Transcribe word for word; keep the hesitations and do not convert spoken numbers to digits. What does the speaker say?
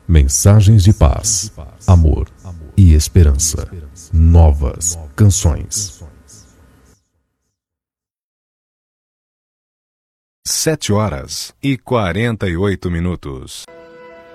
Mensagens de paz, amor e esperança. Novas canções. Sete horas e quarenta e oito minutos.